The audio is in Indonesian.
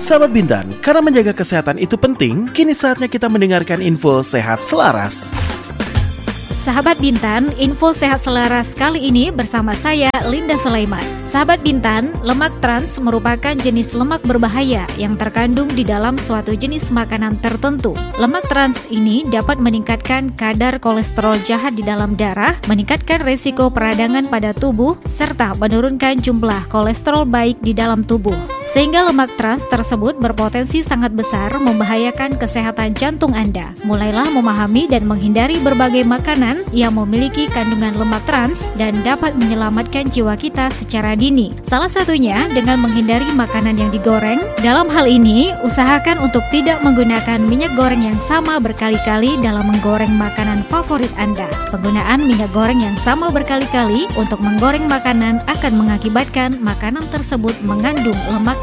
Sahabat Bintan, karena menjaga kesehatan itu penting, kini saatnya kita mendengarkan info sehat selaras. Sahabat Bintan, info sehat selaras kali ini bersama saya, Linda Sulaiman. Sahabat Bintan, lemak trans merupakan jenis lemak berbahaya yang terkandung di dalam suatu jenis makanan tertentu. Lemak trans ini dapat meningkatkan kadar kolesterol jahat di dalam darah, meningkatkan resiko peradangan pada tubuh, serta menurunkan jumlah kolesterol baik di dalam tubuh. Sehingga lemak trans tersebut berpotensi sangat besar membahayakan kesehatan jantung Anda. Mulailah memahami dan menghindari berbagai makanan yang memiliki kandungan lemak trans dan dapat menyelamatkan jiwa kita secara dini. Salah satunya dengan menghindari makanan yang digoreng. Dalam hal ini, usahakan untuk tidak menggunakan minyak goreng yang sama berkali-kali dalam menggoreng makanan favorit Anda. Penggunaan minyak goreng yang sama berkali-kali untuk menggoreng makanan akan mengakibatkan makanan tersebut mengandung lemak